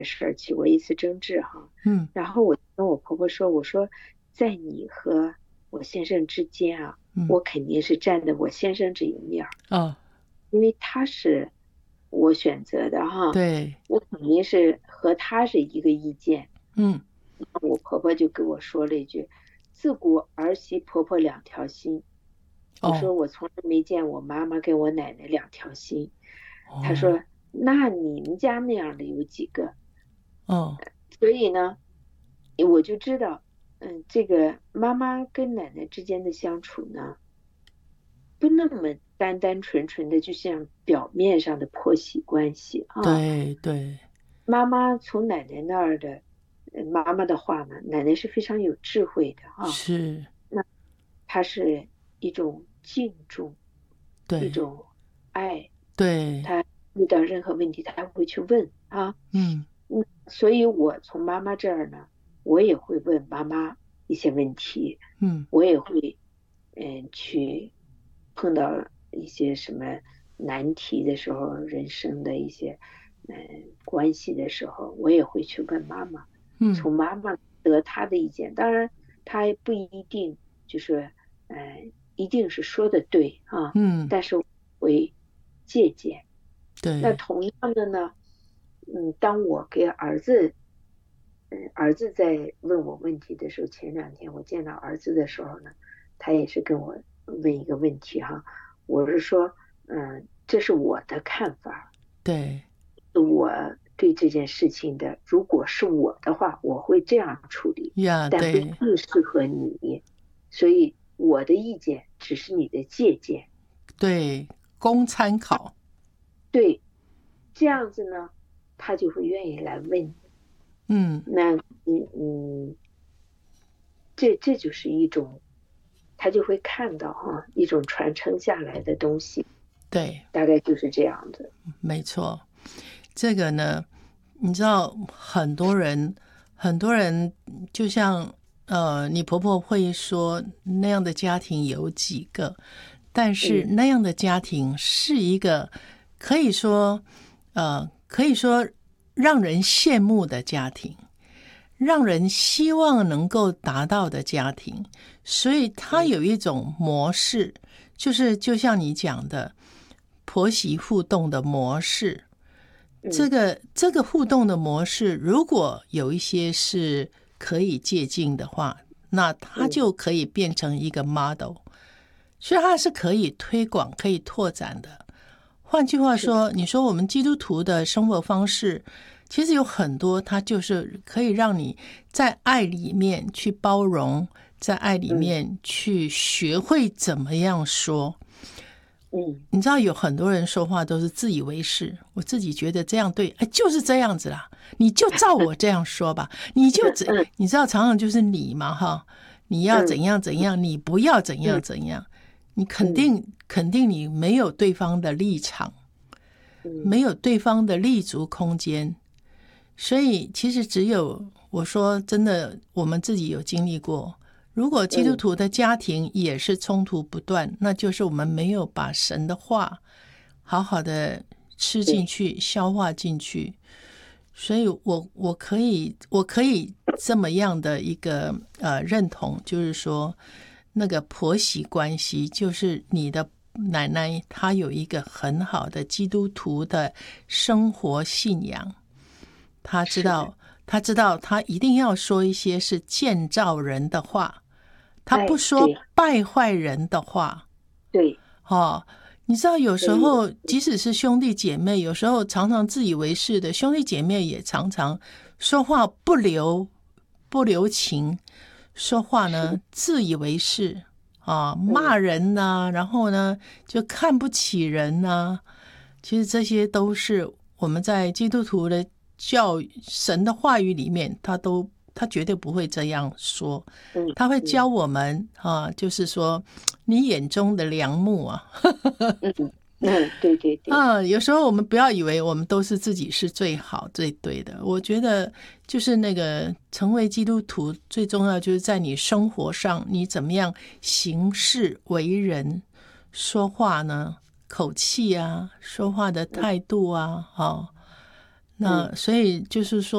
事儿起过一次争执哈。然后我跟我婆婆说，我说在你和我先生之间啊，我肯定是站在我先生这一面儿，因为他是我选择的哈， 对， 我肯定是和他是一个意见。我婆婆就跟我说了一句：自古儿媳婆婆两条心。我说我从来没见我妈妈跟我奶奶两条心。她说那你们家那样的有几个？所以呢，我就知道，这个妈妈跟奶奶之间的相处呢，不那么单单纯纯的，就像表面上的婆媳关系啊。 对对， 妈妈从奶奶那儿的，妈妈的话呢，奶奶是非常有智慧的啊。 是， 那她是一种敬重，一对种爱。 对， 她遇到任何问题，她会去问啊。所以我从妈妈这儿呢，我也会问妈妈一些问题。我也会去碰到一些什么难题的时候，人生的一些关系的时候，我也会去问妈妈，从妈妈得她的意见。当然，她不一定就是一定是说的对啊，但是我会借鉴。那对， 同样的呢，当我给儿子在问我问题的时候，前2天我见到儿子的时候呢，他也是跟我问一个问题哈。我是说，这是我的看法， 对我对这件事情的，如果是我的话，我会这样处理， 呀， 但不一对定适合你，所以我的意见只是你的借鉴。 对，供参考。 对，这样子呢，他就会愿意来问你。那这就是一种，他就会看到哈，一种传承下来的东西， 对， 大概就是这样的。 没错。这个呢，你知道，很多人就像你婆婆会说那样的家庭有几个，但是那样的家庭是一个可以说让人羡慕的家庭，让人希望能够达到的家庭。所以它有一种模式，就是就像你讲的婆媳互动的模式。这个互动的模式，如果有一些是可以借鉴的话，那它就可以变成一个 model，所以它是可以推广、可以拓展的。换句话说，你说我们基督徒的生活方式，其实有很多，它就是可以让你在爱里面去包容，在爱里面去学会怎么样说。你知道有很多人说话都是自以为是，我自己觉得这样对，就是这样子啦，你就照我这样说吧，你知道常常就是你嘛哈，你要怎样怎样，你不要怎样怎样，你肯定你没有对方的立场，没有对方的立足空间，所以其实只有我说真的，我们自己有经历过。如果基督徒的家庭也是冲突不断，那就是我们没有把神的话好好的吃进去、消化进去。所以我可以这么样的一个认同，就是说那个婆媳关系，就是你的奶奶她有一个很好的基督徒的生活信仰，她知道她一定要说一些是建造人的话，她不说败坏人的话。 对， 你知道有时候即使是兄弟姐妹，有时候常常自以为是的兄弟姐妹也常常说话不留情，说话呢自以为是骂人然后呢就看不起人其实这些都是我们在基督徒的教育神的话语里面，他绝对不会这样说，他会教我们就是说你眼中的良木对对对， 有时候我们不要以为我们都是自己是最好最对的。我觉得就是那个成为基督徒最重要就是在你生活上你怎么样行事为人，说话呢口气说话的态度那所以就是说